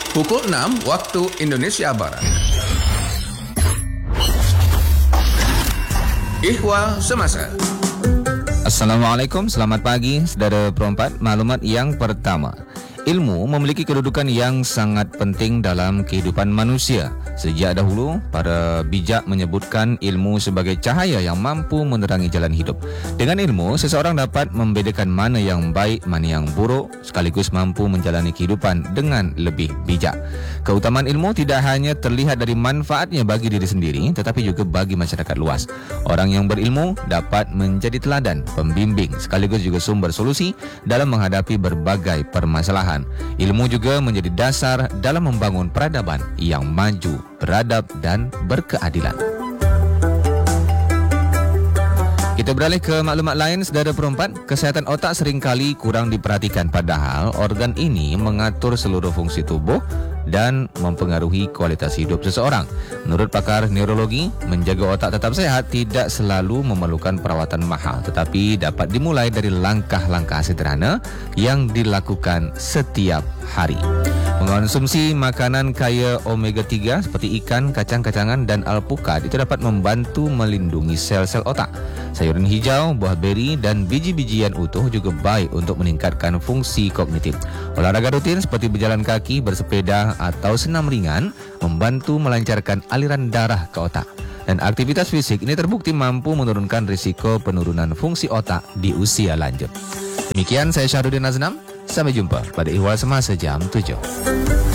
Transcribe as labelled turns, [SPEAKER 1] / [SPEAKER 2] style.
[SPEAKER 1] Pukul 6 waktu Indonesia Barat. Ihwal Semasa.
[SPEAKER 2] Assalamualaikum, selamat pagi saudara perempat. Maklumat yang pertama, ilmu memiliki kedudukan yang sangat penting dalam kehidupan manusia. Sejak dahulu, para bijak menyebutkan ilmu sebagai cahaya yang mampu menerangi jalan hidup. Dengan ilmu, seseorang dapat membedakan mana yang baik, mana yang buruk, sekaligus mampu menjalani kehidupan dengan lebih bijak. Keutamaan ilmu tidak hanya terlihat dari manfaatnya bagi diri sendiri, tetapi juga bagi masyarakat luas. Orang yang berilmu dapat menjadi teladan, pembimbing, sekaligus juga sumber solusi dalam menghadapi berbagai permasalahan. Ilmu juga menjadi dasar dalam membangun peradaban yang maju, beradab dan berkeadilan. Kita beralih ke maklumat lain, saudara perempat. Kesihatan otak seringkali kurang diperhatikan, padahal organ ini mengatur seluruh fungsi tubuh dan mempengaruhi kualitas hidup seseorang. Menurut pakar neurologi, menjaga otak tetap sehat tidak selalu memerlukan perawatan mahal, tetapi dapat dimulai dari langkah-langkah sederhana yang dilakukan setiap hari. Mengonsumsi makanan kaya omega 3 seperti ikan, kacang-kacangan dan alpukat itu dapat membantu melindungi sel-sel otak. Sayuran hijau, buah beri dan biji-bijian utuh juga baik untuk meningkatkan fungsi kognitif. Olahraga rutin seperti berjalan kaki, bersepeda atau senam ringan membantu melancarkan aliran darah ke otak. Dan aktivitas fisik ini terbukti mampu menurunkan risiko penurunan fungsi otak di usia lanjut. Demikian saya Syahrudin Aznam. Sampai jumpa pada Ihwal Semasa jam 7.